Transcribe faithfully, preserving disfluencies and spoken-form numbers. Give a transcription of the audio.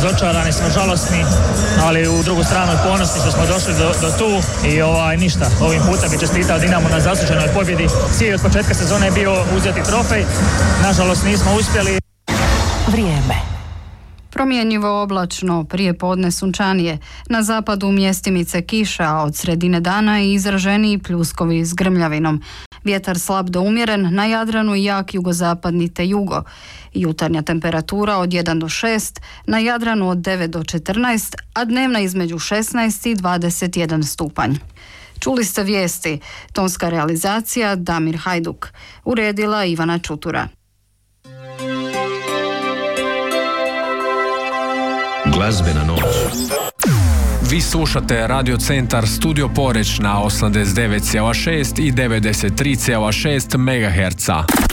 razočarani smo, žalosni, ali u drugu stranu ponosni što smo došli do, do tu i ovaj, ništa, ovim putem bi čestitao Dinamo na zasluženoj pobjedi. Cilj od početka sezone je bio uzeti trofej, nažalost nismo uspjeli. Vrijeme. Promjenjivo oblačno, prije podne sunčanije, na zapadu mjestimice kiša, a od sredine dana i izraženiji pljuskovi s grmljavinom. Vjetar slab do umjeren, na Jadranu i jak jugozapadni te jugo. Jutarnja temperatura od jedan do šest, na Jadranu od devet do četrnaest, a dnevna između šesnaest i dvadeset jedan stupanj. Čuli ste vijesti, tonska realizacija Damir Hajduk, uredila Ivana Čutura. Glazbena noć. Vi slušate Radio Centar Studio Poreć na osamdeset devet zarez šest i devedeset tri zarez šest megaherca.